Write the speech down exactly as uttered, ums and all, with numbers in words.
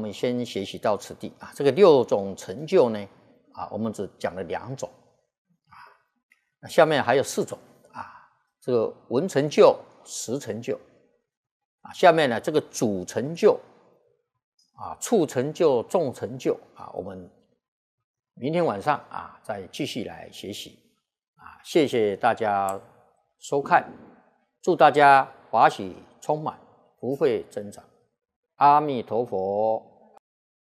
们先学习到此地啊。这个六种成就呢，啊，我们只讲了两种啊，那下面还有四种啊，这个闻成就、识成就啊，下面呢这个主成就啊、处成就、众成就啊，我们明天晚上啊再继续来学习啊。谢谢大家收看，祝大家法喜充满，福慧增长。阿弥陀佛。